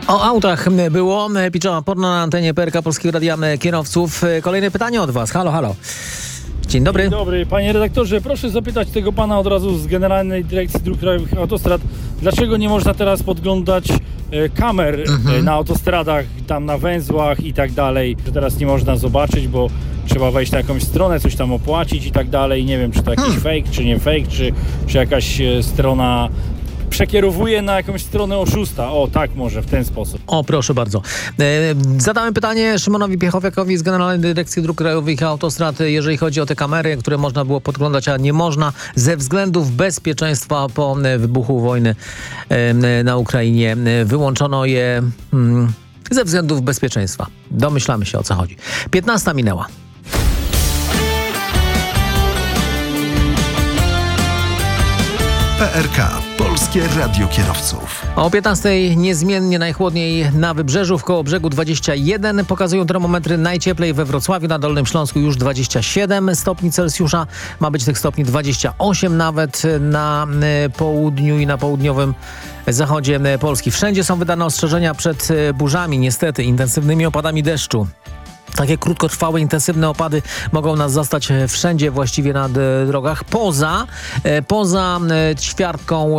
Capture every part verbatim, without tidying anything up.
O autach było. Piżama porno na antenie P R K Polskiego Radia Kierowców. Kolejne pytanie od was. Halo, halo. Dzień dobry. Dzień dobry. Panie redaktorze, proszę zapytać tego pana od razu z Generalnej Dyrekcji Dróg Krajowych i Autostrad, dlaczego nie można teraz podglądać e, kamer mhm. e, na autostradach, tam na węzłach i tak dalej, że teraz nie można zobaczyć, bo trzeba wejść na jakąś stronę, coś tam opłacić i tak dalej. Nie wiem, czy to jakiś hmm. fake, czy nie fake, czy, czy jakaś e, strona przekierowuje na jakąś stronę oszusta. O, tak, może w ten sposób. O, proszę bardzo. E, zadałem pytanie Szymonowi Piechowiakowi z Generalnej Dyrekcji Dróg Krajowych i Autostrad, jeżeli chodzi o te kamery, które można było podglądać, a nie można ze względów bezpieczeństwa po wybuchu wojny e, na Ukrainie. Wyłączono je mm, ze względów bezpieczeństwa. Domyślamy się, o co chodzi. piętnasta minęła. P R K. Polskie Radio Kierowców. O piętnastej niezmiennie najchłodniej na Wybrzeżu, w Kołobrzegu dwadzieścia jeden. Pokazują termometry najcieplej we Wrocławiu, na Dolnym Śląsku już dwadzieścia siedem stopni Celsjusza. Ma być tych stopni dwadzieścia osiem nawet na południu i na południowym zachodzie Polski. Wszędzie są wydane ostrzeżenia przed burzami, niestety intensywnymi opadami deszczu. Takie krótkotrwałe, intensywne opady mogą nas zastać wszędzie właściwie na drogach, poza, poza ćwiartką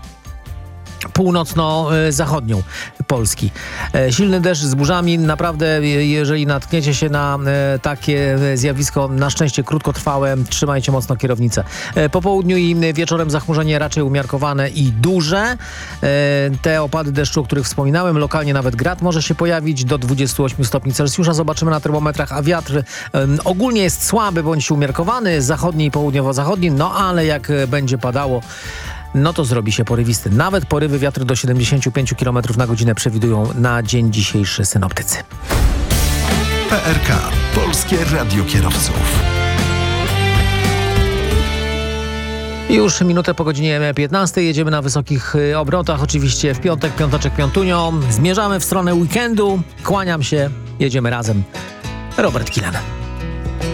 północno-zachodnią Polski. Silny deszcz z burzami, naprawdę jeżeli natkniecie się na takie zjawisko, na szczęście krótkotrwałe, trzymajcie mocno kierownicę. Po południu i wieczorem zachmurzenie raczej umiarkowane i duże. Te opady deszczu, o których wspominałem, lokalnie nawet grad może się pojawić do dwudziestu ośmiu stopni Celsjusza. Zobaczymy na termometrach, a wiatr ogólnie jest słaby bądź umiarkowany, zachodni i południowo-zachodni, no ale jak będzie padało, no to zrobi się porywisty. Nawet porywy wiatru do siedemdziesięciu pięciu kilometrów na godzinę przewidują na dzień dzisiejszy synoptycy. P R K. Polskie Radio Kierowców. Już minutę po godzinie piętnastej jedziemy na wysokich obrotach. Oczywiście w piątek, piąteczek, piątunio. Zmierzamy w stronę weekendu. Kłaniam się. Jedziemy razem. Robert Kilan.